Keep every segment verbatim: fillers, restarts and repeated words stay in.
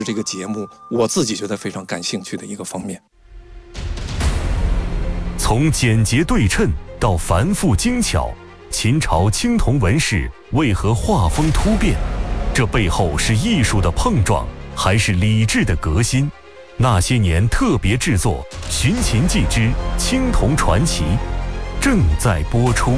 这个节目我自己觉得非常感兴趣的一个方面。 从简洁对称到繁复精巧，秦朝青铜纹饰为何画风突变？这背后是艺术的碰撞，还是理智的革新？那些年特别制作《寻秦记之青铜传奇》正在播出。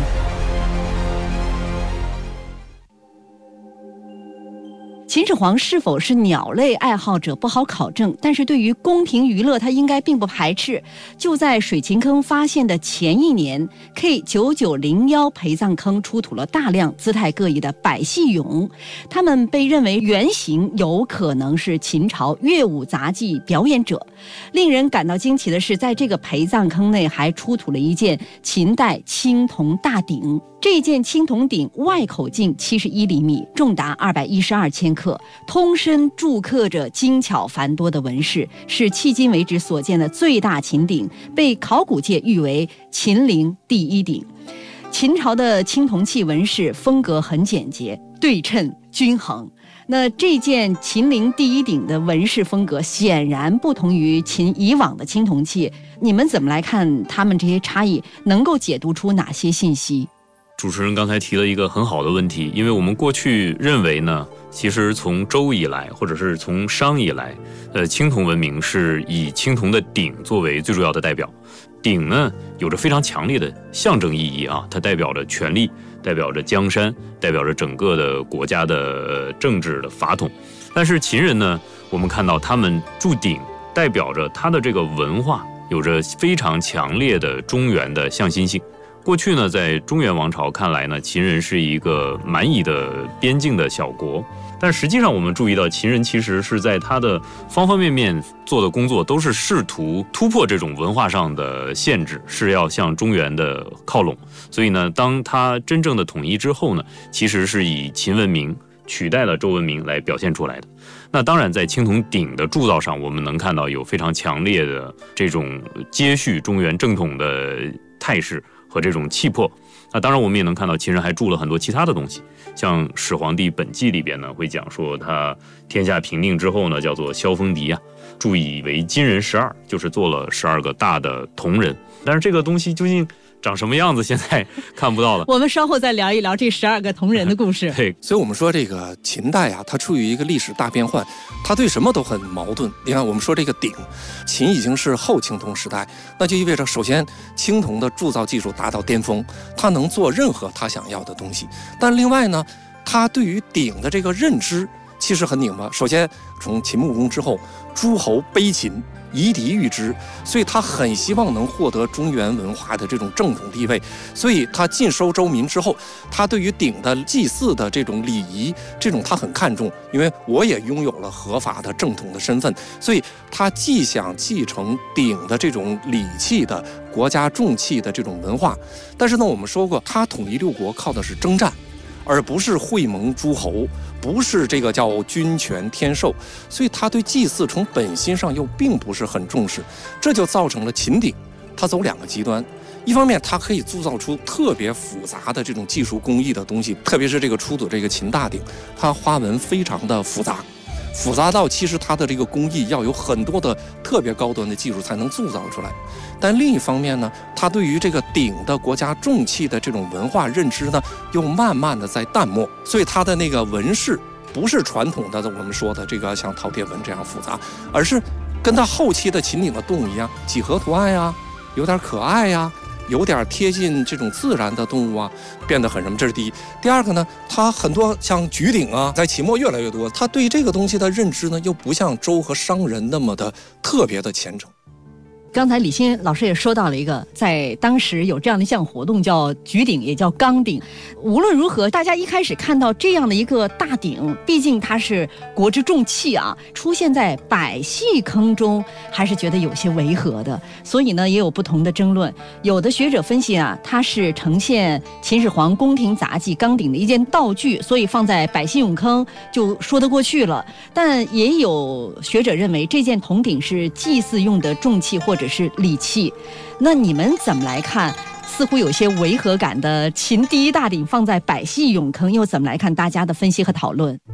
秦始皇是否是鸟类爱好者不好考证，但是对于宫廷娱乐他应该并不排斥。就在水秦坑发现的前一年 K 九九零一陪葬坑出土了大量姿态各异的百戏俑，他们被认为原型有可能是秦朝乐舞杂技表演者。令人感到惊奇的是，在这个陪葬坑内还出土了一件秦代青铜大鼎。这件青铜鼎外口径七十一厘米，重达二百一十二千克，通身铸刻着精巧繁多的纹饰，是迄今为止所见的最大秦鼎，被考古界誉为秦陵第一鼎。秦朝的青铜器纹饰风格很简洁、对称、均衡。那这件秦陵第一鼎的纹饰风格显然不同于秦以往的青铜器，你们怎么来看他们这些差异？能够解读出哪些信息？ 主持人刚才提了一个很好的问题，因为我们过去认为呢，其实从周以来，或者是从商以来，呃，青铜文明是以青铜的鼎作为最主要的代表。鼎呢，有着非常强烈的象征意义啊，它代表着权力，代表着江山，代表着整个的国家的政治的法统。但是秦人呢，我们看到他们铸鼎，代表着他的这个文化有着非常强烈的中原的向心性。过去呢，在中原王朝看来呢，秦人是一个蛮夷的边境的小国，但实际上我们注意到，秦人其实是在他的方方面面做的工作，都是试图突破这种文化上的限制，是要向中原的靠拢。所以呢，当他真正的统一之后呢，其实是以秦文明取代了周文明来表现出来的。那当然，在青铜鼎的铸造上，我们能看到有非常强烈的这种接续中原正统的态势和这种气魄。那当然我们也能看到秦人还铸了很多其他的东西，像始皇帝本纪里边呢会讲说，他天下平定之后呢，叫做萧峰迪啊，铸以为金人十二，就是做了十二个大的铜人。但是这个东西究竟长什么样子，现在看不到了。 我们稍后再聊一聊这十二个铜人的故事。 对，所以我们说这个秦代啊，它处于一个历史大变换，它对什么都很矛盾。你看，我们说这个鼎，秦已经是后青铜时代，那就意味着首先青铜的铸造技术达到巅峰，它能做任何它想要的东西。但另外呢，它对于鼎的这个认知其实很拧巴。首先从秦穆公之后，诸侯卑秦，夷狄御之，所以他很希望能获得中原文化的这种正统地位，所以他尽收周民之后，他对于鼎的祭祀的这种礼仪，这种他很看重，因为我也拥有了合法的正统的身份，所以他既想继承鼎的这种礼器的国家重器的这种文化，但是呢，我们说过，他统一六国靠的是征战，而不是会盟诸侯，不是这个叫君权天授，所以他对祭祀从本心上又并不是很重视，这就造成了秦鼎它走两个极端。一方面它可以铸造出特别复杂的这种技术工艺的东西，特别是这个出土这个秦大鼎，它花纹非常的复杂，复杂到其实它的这个工艺要有很多的特别高端的技术才能铸造出来。但另一方面呢，它对于这个鼎的国家重器的这种文化认知呢，又慢慢的在淡漠，所以它的那个纹饰不是传统的我们说的这个像饕餮纹这样复杂，而是跟它后期的秦鼎的动物一样，几何图案呀，有点可爱呀，有点贴近这种自然的动物啊，变得很什么，这是第一。第二个呢，它很多像举鼎啊，在秦末越来越多，它对这个东西的认知呢，又不像周和商人那么的特别的虔诚。 刚才李欣老师也说到了一个，在当时有这样的一项活动叫举鼎，也叫钢鼎。无论如何，大家一开始看到这样的一个大鼎，毕竟它是国之重器啊，出现在百戏坑中，还是觉得有些违和的。所以呢，也有不同的争论。有的学者分析啊，它是呈现秦始皇宫廷杂技钢鼎的一件道具，所以放在百戏俑坑就说得过去了。但也有学者认为，这件铜鼎是祭祀用的重器或者是礼器。那你们怎么来看似乎有些违和感的秦第一大鼎放在百戏俑坑，又怎么来看大家的分析和讨论？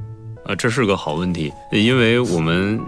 呃，这是个好问题，因为我们